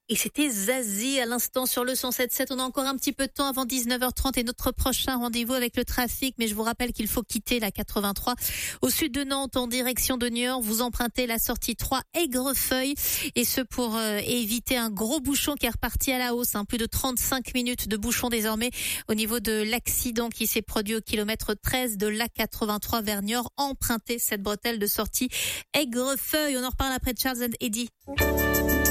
Et c'était Zazie à l'instant sur le 107.7. On a encore un petit peu de temps avant 19h30 et notre prochain rendez-vous avec le trafic. Mais je vous rappelle qu'il faut quitter la 83 au sud de Nantes en direction de Niort. Vous empruntez la sortie 3 Aigrefeuille et ce pour éviter un gros bouchon qui est reparti à la hausse. Plus de 35 minutes de bouchon désormais au niveau de l'accident qui s'est produit au kilomètre 13 de la 83 vers Niort. Empruntez cette bretelle de sortie Aigrefeuille. On en reparle après de Charles and Eddie.